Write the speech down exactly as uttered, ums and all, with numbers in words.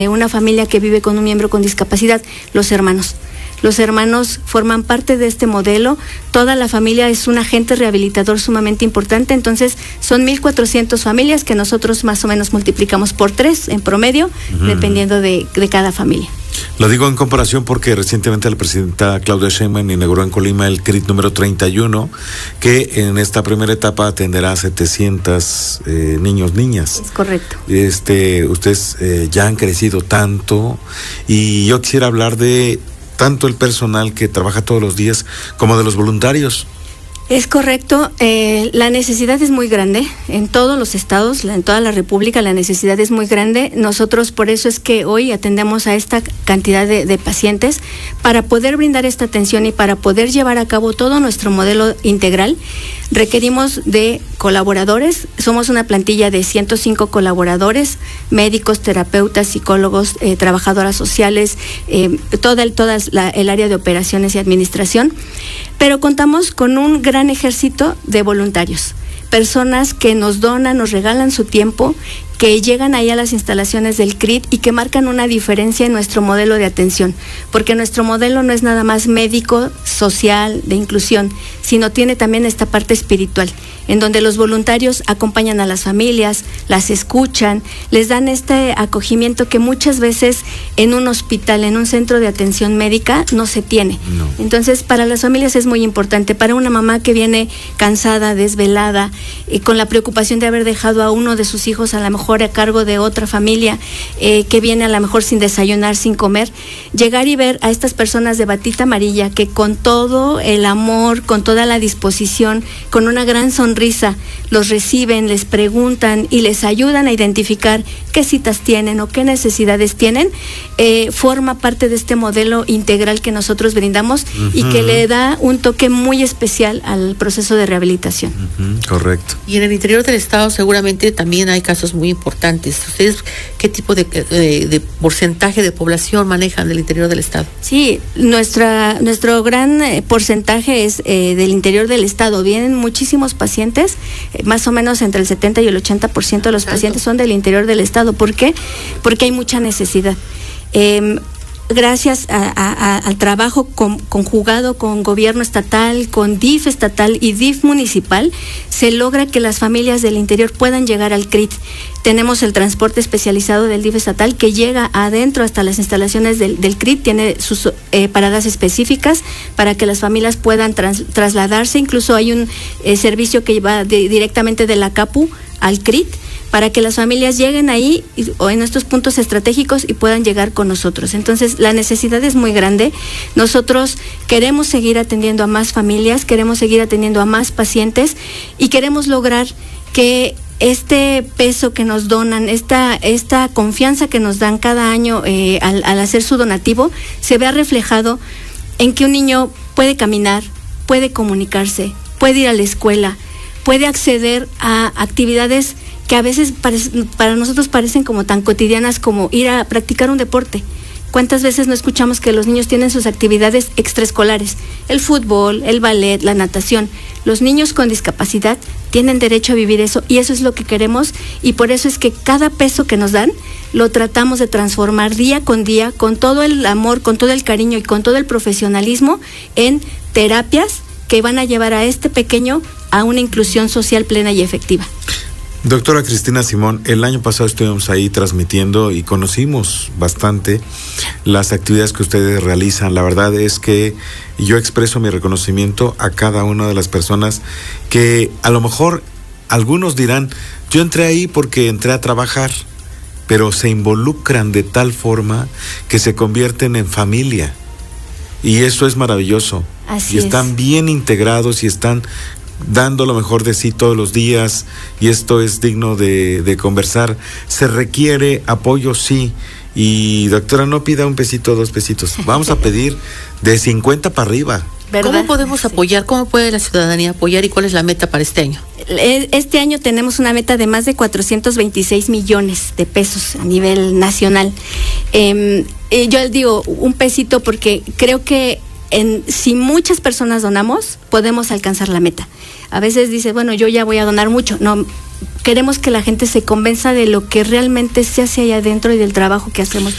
una familia que vive con un miembro con discapacidad, los hermanos. Los hermanos forman parte de este modelo, toda la familia es un agente rehabilitador sumamente importante, entonces son mil cuatrocientas familias que nosotros más o menos multiplicamos por tres en promedio, uh-huh. dependiendo de, de cada familia. Lo digo en comparación porque recientemente la presidenta Claudia Sheinbaum inauguró en Colima el C R I T número treinta y uno, que en esta primera etapa atenderá a setecientos eh, niños, niñas. Es correcto. Este, ustedes eh, ya han crecido tanto y yo quisiera hablar de tanto el personal que trabaja todos los días como de los voluntarios. Es correcto, eh, la necesidad es muy grande en todos los estados, en toda la República la necesidad es muy grande. Nosotros por eso es que hoy atendemos a esta cantidad de, de pacientes para poder brindar esta atención y para poder llevar a cabo todo nuestro modelo integral. Requerimos de colaboradores, somos una plantilla de ciento cinco colaboradores, médicos, terapeutas, psicólogos, eh, trabajadoras sociales, eh, toda, el, toda la, el área de operaciones y administración, pero contamos con un gran ejército de voluntarios, personas que nos donan, nos regalan su tiempo, que llegan ahí a las instalaciones del C R I T y que marcan una diferencia en nuestro modelo de atención, porque nuestro modelo no es nada más médico, social, de inclusión, sino tiene también esta parte espiritual, en donde los voluntarios acompañan a las familias, las escuchan, les dan este acogimiento que muchas veces en un hospital, en un centro de atención médica, no se tiene. No. Entonces, para las familias es muy importante, para una mamá que viene cansada, desvelada, y con la preocupación de haber dejado a uno de sus hijos a lo mejor a cargo de otra familia, eh, que viene a lo mejor sin desayunar, sin comer, llegar y ver a estas personas de batita amarilla que con todo el amor, con toda la disposición, con una gran sonrisa, los reciben, les preguntan y les ayudan a identificar qué citas tienen o qué necesidades tienen, eh, forma parte de este modelo integral que nosotros brindamos uh-huh. y que le da un toque muy especial al proceso de rehabilitación. Uh-huh. Correcto. Y en el interior del estado seguramente también hay casos muy importantes. ¿Ustedes qué tipo de, de, de porcentaje de población manejan del interior del estado? Sí, nuestra, nuestro gran eh, porcentaje es eh, del interior del estado. Vienen muchísimos pacientes, eh, más o menos entre el setenta y el ochenta por ciento de los ¿Tanto? pacientes son del interior del estado. ¿Por qué? Porque hay mucha necesidad. Eh, Gracias a, a, al trabajo con, conjugado con gobierno estatal, con D I F estatal y D I F municipal, se logra que las familias del interior puedan llegar al C R I T. Tenemos el transporte especializado del D I F estatal que llega adentro hasta las instalaciones del, del C R I T, tiene sus eh, paradas específicas para que las familias puedan trans, trasladarse. Incluso hay un eh, servicio que va de, directamente de la CAPU al C R I T, para que las familias lleguen ahí y, o en estos puntos estratégicos y puedan llegar con nosotros. Entonces, la necesidad es muy grande. Nosotros queremos seguir atendiendo a más familias, queremos seguir atendiendo a más pacientes y queremos lograr que este peso que nos donan, esta, esta confianza que nos dan cada año eh, al, al hacer su donativo, se vea reflejado en que un niño puede caminar, puede comunicarse, puede ir a la escuela, puede acceder a actividades que a veces para, para nosotros parecen como tan cotidianas como ir a practicar un deporte. ¿Cuántas veces no escuchamos que los niños tienen sus actividades extraescolares? El fútbol, el ballet, la natación. Los niños con discapacidad tienen derecho a vivir eso y eso es lo que queremos y por eso es que cada peso que nos dan lo tratamos de transformar día con día con todo el amor, con todo el cariño y con todo el profesionalismo en terapias que van a llevar a este pequeño a una inclusión social plena y efectiva. Doctora Cristina Simón, el año pasado estuvimos ahí transmitiendo y conocimos bastante las actividades que ustedes realizan. La verdad es que yo expreso mi reconocimiento a cada una de las personas que a lo mejor algunos dirán, yo entré ahí porque entré a trabajar, pero se involucran de tal forma que se convierten en familia. Y eso es maravilloso. Así y están es. bien integrados y están dando lo mejor de sí todos los días y esto es digno de, de conversar. Se requiere apoyo, sí. Y doctora, no pida un pesito, dos pesitos. Vamos a pedir de cincuenta para arriba. ¿Verdad? ¿Cómo podemos apoyar? ¿Cómo puede la ciudadanía apoyar y cuál es la meta para este año? Este año tenemos una meta de más de cuatrocientos veintiséis millones de pesos a nivel nacional. Eh, yo digo un pesito porque creo que En, si muchas personas donamos, podemos alcanzar la meta. A veces dice, bueno, yo ya voy a donar mucho. No, queremos que la gente se convenza de lo que realmente se hace allá adentro y del trabajo que hacemos.